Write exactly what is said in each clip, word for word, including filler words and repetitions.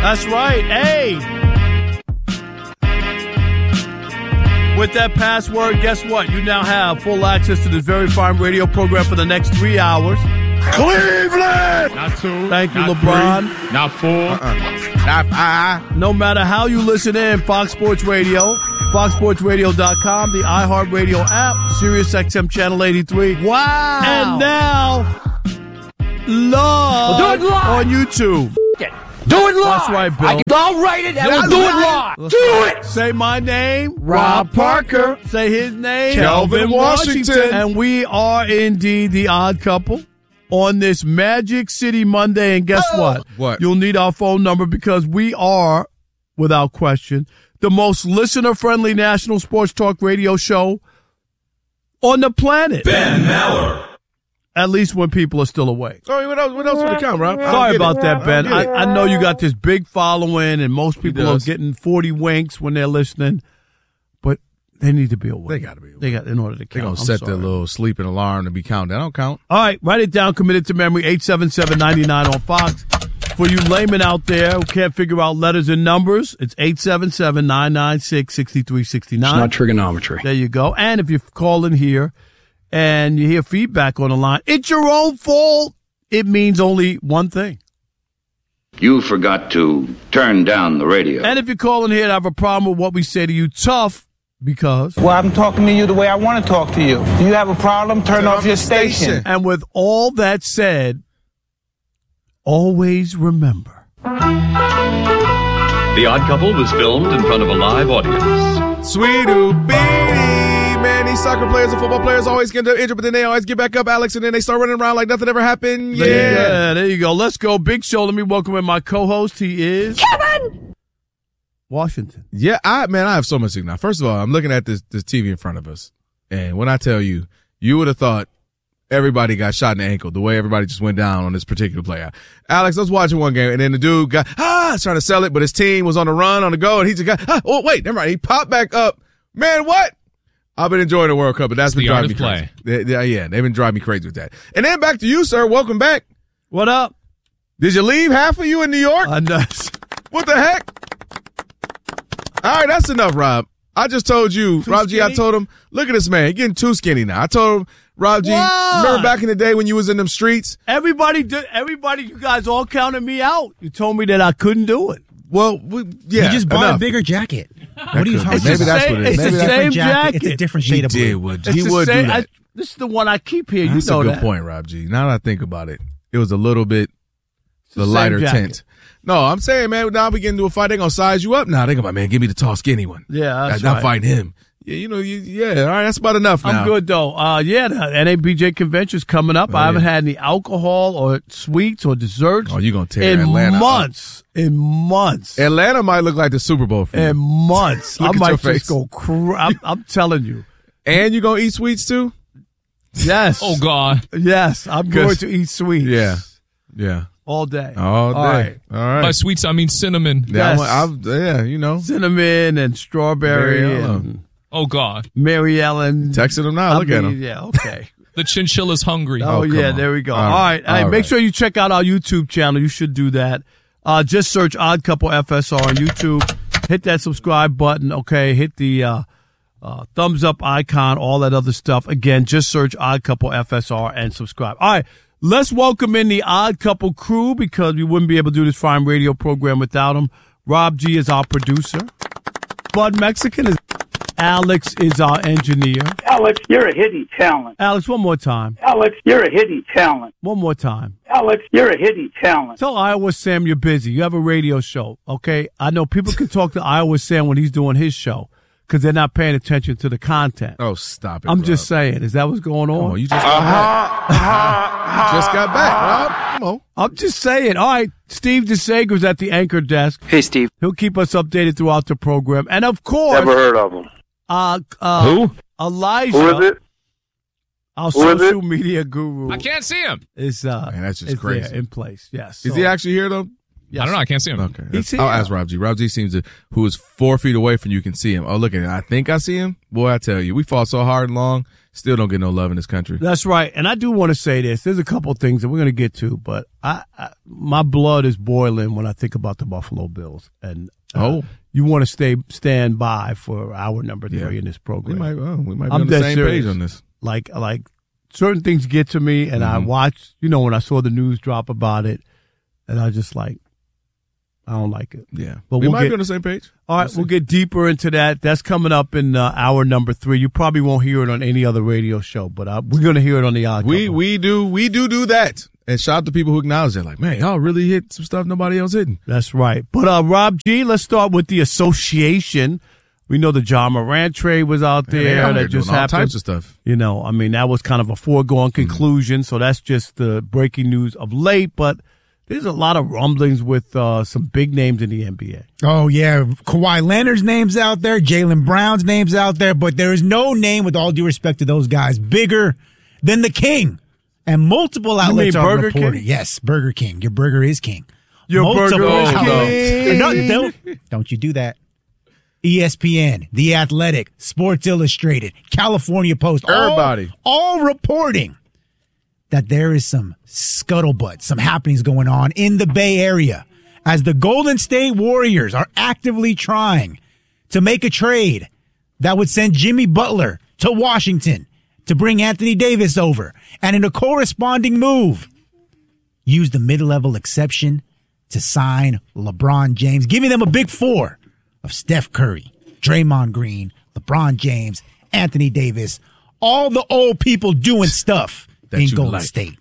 That's right. Hey. With that password, guess what? You now have full access to this very fine radio program for the next three hours. Cleveland! Not two. Thank you, not LeBron. Three, not four. Uh-uh. Not five. No matter how you listen in, Fox Sports Radio, fox sports radio dot com, the iHeartRadio app, Sirius X M Channel eighty-three. Wow. And now, live We'll do it live. on YouTube. Do it live. That's right, Bill. I, I'll write it and we'll do it live. Let's Do go. it. Say my name, Rob Parker. Say his name, Kelvin Washington. And we are indeed the Odd Couple on this Magic City Monday. And guess what? What? You'll need our phone number because we are, without question, the most listener-friendly national sports talk radio show on the planet. Ben Maller. At least when people are still awake. Oh, what else, what else would it come, Rob? I don't Sorry get about it. that, Ben. I, don't I, get it. I know you got this big following, and most people are does. getting forty winks when they're listening, but they need to be awake. They got to be awake. They got in order to They're count. going to I'm set sorry. their little sleeping alarm to be counted. I don't count. All right, write it down. Committed to memory. eight seven seven, nine nine on Fox. For you laymen out there who can't figure out letters and numbers, it's eight seven seven, nine nine six, six three six nine. It's not trigonometry. There you go. And if you call in here and you hear feedback on the line, it's your own fault. It means only one thing. You forgot to turn down the radio. And if you call in here and have a problem with what we say to you, tough, because. Well, I'm talking to you the way I want to talk to you. Do you have a problem? Turn, Turn off, off your the station. station. And with all that said, always remember. The Odd Couple was filmed in front of a live audience. Sweetie beanie. Man, these soccer players and football players always get injured, but then they always get back up, Alex, and then they start running around like nothing ever happened. Yeah. Yeah, there you go. Let's go. Big show. Let me welcome in my co-host. He is Kevin. Washington. Yeah, I man, I have so much to now. First of all, I'm looking at this this T V in front of us, and when I tell you, you would have thought everybody got shot in the ankle the way everybody just went down on this particular player. Alex, I was watching one game, and then the dude got ah trying to sell it, but his team was on the run on the go, and he just got ah, oh wait, never mind, he popped back up. Man, what? I've been enjoying the World Cup, but that's It's been the art driving me of crazy. They, they, yeah, they've been driving me crazy with that. And then back to you, sir. Welcome back. What up? Did you leave half of you in New York? I know. What the heck? All right, that's enough, Rob. I just told you, Too Rob G, I skinny? told him, look at this man, he getting too skinny now. I told him, Rob G, What? remember back in the day when you was in them streets? Everybody did. Everybody, you guys all counted me out. You told me that I couldn't do it. Well, we, yeah, You just bought enough. a bigger jacket. That What are you could talking be. It's Maybe the that's same- what it is. it's Maybe the that's same jacket. It's a jacket. different he shade of did blue. would It's he the would same- do that. I- this is the one I keep here. That's you know a good that. point, Rob G. Now that I think about it, it was a little bit the, the same lighter jacket. tint. No, I'm saying, man, now we get into a fight, they're gonna size you up now. They're gonna, man, give me the tall, skinny one. Yeah, that's not right. fighting him. Yeah, you know, you, yeah, all right, that's about enough now. I'm good though. Uh, yeah, the N A B J convention's coming up. Oh, I haven't yeah. had any alcohol or sweets or desserts. Oh, you're gonna tear in Atlanta up. months. In months. Atlanta might look like the Super Bowl for you. in months. I Look at might your just face. go. Cr- I'm, I'm telling you. And you gonna eat sweets too? Yes. Oh, God. Yes, I'm going to eat sweets. Yeah, yeah. all day. All day. All right. All right. By sweets, I mean cinnamon. Yeah, Yes. I'm, I'm, yeah, you know. Cinnamon and strawberry Mary Ellen. and Oh, God. Mary Ellen. Texting him now. I Look at mean, him. Yeah, okay. The chinchilla's hungry. Oh, Oh, come yeah, on. there we go. All All right. right. Hey, All make right. sure you check out our YouTube channel. You should do that. Uh, just search Odd Couple F S R on YouTube. Hit that subscribe button, okay? Hit the uh, uh, thumbs up icon, all that other stuff. Again, just search Odd Couple F S R and subscribe. All right, let's welcome in the Odd Couple crew because we wouldn't be able to do this fine radio program without them. Rob G is our producer. Bud Mexican is Alex is our engineer. Alex, you're a hidden talent. Alex, one more time. Alex, you're a hidden talent. One more time. Alex, you're a hidden talent. Tell Iowa Sam you're busy. You have a radio show, okay? I know people can talk to Iowa Sam when he's doing his show because they're not paying attention to the content. Oh, stop it. I'm Rob. just saying. Is that what's going on? Come on, you just got back. You just got back, Rob. Come on. I'm just saying. All right, Steve DeSager's at the anchor desk. Hey, Steve. He'll keep us updated throughout the program. And, of course, Never heard of him. uh, uh, Who? Elijah, Who is it? our Who is social media guru, I can't see him. is, uh, Man, that's just is crazy. there in place. Yes. Is So- he actually here, though? Yes. I don't know. I can't see him. Okay. He's I'll here. ask Rob G. Rob G seems to, who is four feet away from you can see him. Oh, look at it. I think I see him. Boy, I tell you, we fought so hard and long, still don't get no love in this country. That's right. And I do want to say this. There's a couple of things that we're going to get to, but I, I my blood is boiling when I think about the Buffalo Bills. And uh, Oh. you want to stay stand by for hour number three Yeah. in this We program. might, oh, we might be I'm on the dead same serious. page on this. Like, like certain things get to me, and I Mhm. watch, you know, when I saw the news drop about it, and I just like, I don't like it. Yeah. But we we'll might get- be on the same page. All right, we'll get deeper into that. That's coming up in uh, hour number three. You probably won't hear it on any other radio show, but uh, we're going to hear it on the Odd We Couple. we do we do do that. And shout out to people who acknowledge that. Like, man, y'all really hit some stuff nobody else hitting. That's right. But uh, Rob G, let's start with the association. We know the John Morant trade was out Man, they there out here that just doing all happened. types of stuff. You know, I mean, that was kind of a foregone conclusion. So that's just the breaking news of late. But there's a lot of rumblings with uh, some big names in the N B A. Oh, yeah. Kawhi Leonard's name's out there. Jaylen Brown's name's out there. But there is no name, with all due respect to those guys, bigger than the King. And multiple outlets mean are Burger reporting. King? Yes, Burger King. Your burger is king. Your Multiple burger is outlets- king. No, don't, don't you do that. E S P N, The Athletic, Sports Illustrated, California Post. all- Everybody. All reporting that there is some scuttlebutt, some happenings going on in the Bay Area as the Golden State Warriors are actively trying to make a trade that would send Jimmy Butler to Washington to bring Anthony Davis over. And in a corresponding move, use the mid-level exception to sign LeBron James, giving them a big four of Steph Curry, Draymond Green, LeBron James, Anthony Davis, all the old people doing stuff That in you Golden like. State.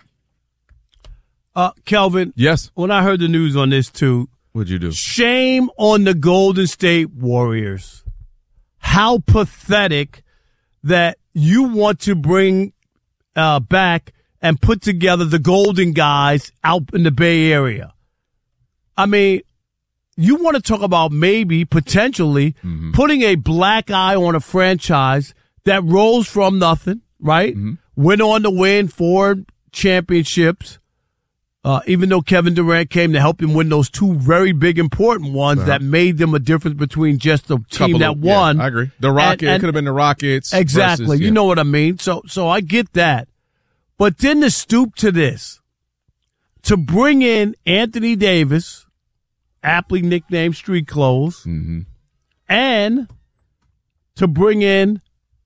Uh, Kelvin, Yes. when I heard the news on this too, What'd you do? shame on the Golden State Warriors. How pathetic that you want to bring uh, back and put together the Golden guys out in the Bay Area. I mean, you want to talk about maybe potentially Mm-hmm. putting a black eye on a franchise that rose from nothing, right? Mm-hmm. Went on to win four championships. Uh, even though Kevin Durant came to help him win those two very big important ones Uh-huh. that made them a difference between just the team Couple that of- yeah, won. I agree. The Rocket, And- it and- could have been the Rockets. Exactly. versus- You yeah. know what I mean? So, so I get that. But then to stoop to this, to bring in Anthony Davis, aptly nicknamed Street Clothes, Mm-hmm. and to bring in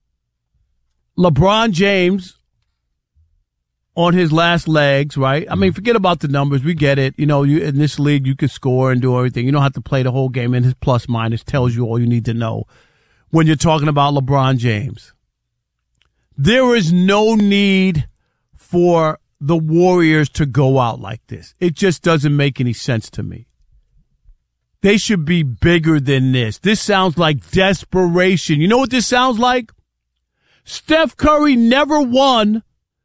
LeBron James on his last legs, right? I mean, forget about the numbers. We get it. You know, you in this league, you can score and do everything. You don't have to play the whole game, and his plus minus tells you all you need to know when you're talking about LeBron James. There is no need for the Warriors to go out like this. It just doesn't make any sense to me. They should be bigger than this. This sounds like desperation. You know what this sounds like? Steph Curry never won,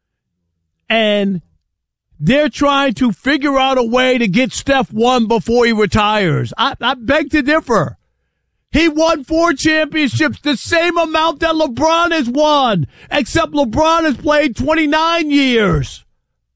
and they're trying to figure out a way to get Steph one before he retires. I, I beg to differ. He won four championships, the same amount that LeBron has won, except LeBron has played twenty-nine years.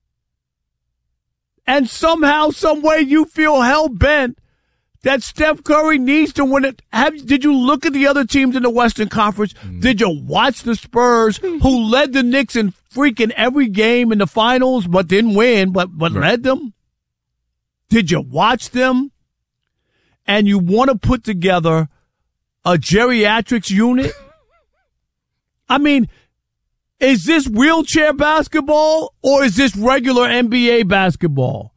And somehow, some way, you feel hell-bent that Steph Curry needs to win it. Have, did you look at the other teams in the Western Conference? Mm. Did you watch the Spurs, who led the Knicks in freaking every game in the finals, but didn't win, but, but right. led them? Did you watch them? And you want to put together a geriatrics unit? I mean, is this wheelchair basketball or is this regular N B A basketball?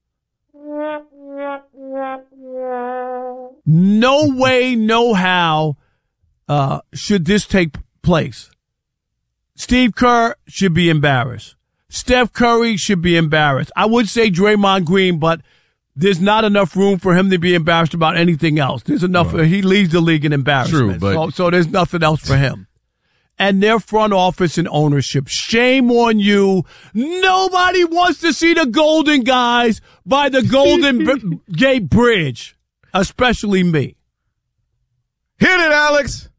No way, no how uh, should this take place. Steve Kerr should be embarrassed. Steph Curry should be embarrassed. I would say Draymond Green, but there's not enough room for him to be embarrassed about anything else. There's enough. Right. He leads the league in embarrassment. True, but so, so there's nothing else for him. And their front office and ownership, shame on you. Nobody wants to see the Golden guys by the Golden B- Gate Bridge, especially me. Hit it, Alex.